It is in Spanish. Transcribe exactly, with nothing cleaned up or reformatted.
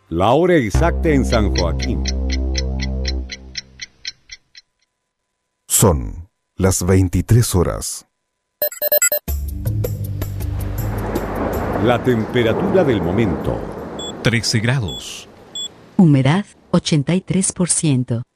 La hora exacta en San Joaquín. Son las veintitrés horas. La temperatura del momento. trece grados. Humedad ochenta y tres por ciento.